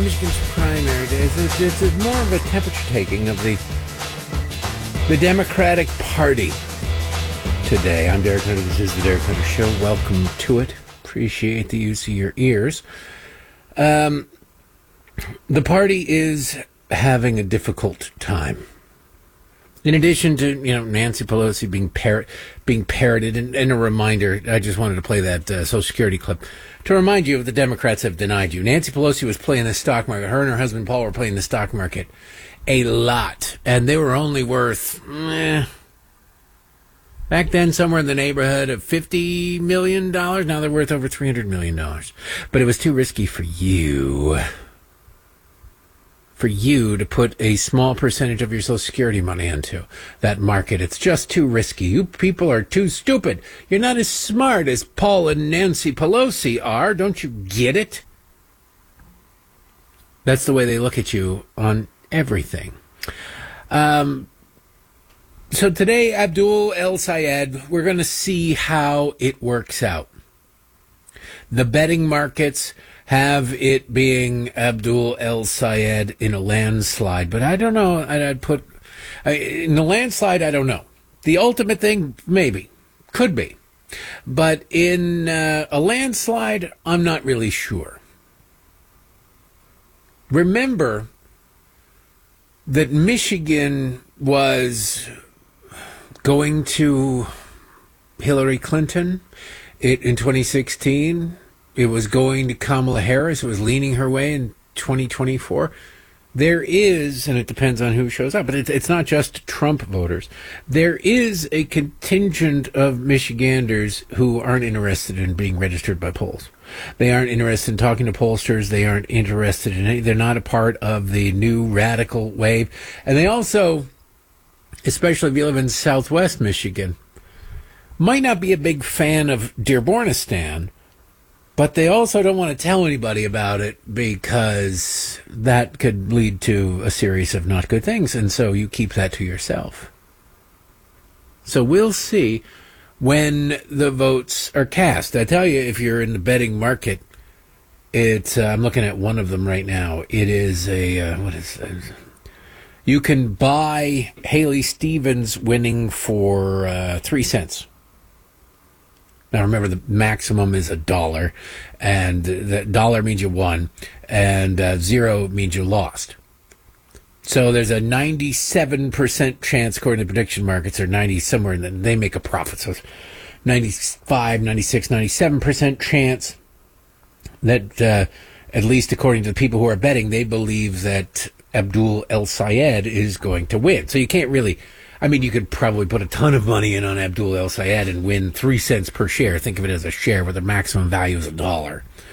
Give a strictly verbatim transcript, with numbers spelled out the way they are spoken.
Michigan's primary days. It's, it's, it's more of a temperature taking of the the Democratic Party today. I'm Derek Hunter. This is the Derek Hunter Show. Welcome to it. Appreciate the use of your ears. Um, the party is having a difficult time. In addition to, you know, Nancy Pelosi being par- being parroted, and, and a reminder, I just wanted to play that uh, Social Security clip to remind you of the Democrats have denied you. Nancy Pelosi was playing the stock market. Her and her husband Paul were playing the stock market a lot, and they were only worth, eh, back then, somewhere in the neighborhood of fifty million dollars. Now they're worth over three hundred million dollars. But it was too risky for you. For you to put a small percentage of your Social Security money into that market. It's just too risky. You people are too stupid. You're not as smart as Paul and Nancy Pelosi are. Don't you get it? That's the way they look at you on everything. Um, so today, Abdul El-Sayed, we're going to see how it works out. The betting markets have it being Abdul El-Sayed in a landslide. But I don't know. I'd put in the landslide, I don't know. The ultimate thing, maybe. Could be. But in uh, a landslide, I'm not really sure. Remember that Michigan was going to Hillary Clinton it, in twenty sixteen. It was going to Kamala Harris. It was leaning her way in twenty twenty-four. There is, and it depends on who shows up, but it's, it's not just Trump voters. There is a contingent of Michiganders who aren't interested in being registered by polls. They aren't interested in talking to pollsters. They aren't interested in any. They're not a part of the new radical wave. And they also, especially if you live in Southwest Michigan, might not be a big fan of Dearbornistan. But they also don't want to tell anybody about it because that could lead to a series of not good things. And so you keep that to yourself. So we'll see when the votes are cast. I tell you, if you're in the betting market, it's, uh, I'm looking at one of them right now. It is a, uh, what is it? You can buy Haley Stevens winning for uh, three cents. Now, remember, the maximum is a dollar, and the dollar means you won, and uh, zero means you lost. So there's a ninety-seven percent chance, according to prediction markets, or ninety somewhere, in the, they make a profit. So it's ninety-five, ninety-six, ninety-seven percent chance that, uh, at least according to the people who are betting, they believe that Abdul El-Sayed is going to win. So you can't really... I mean, you could probably put a ton of money in on Abdul El-Sayed and win three cents per share. Think of it as a share where the maximum value is a dollar.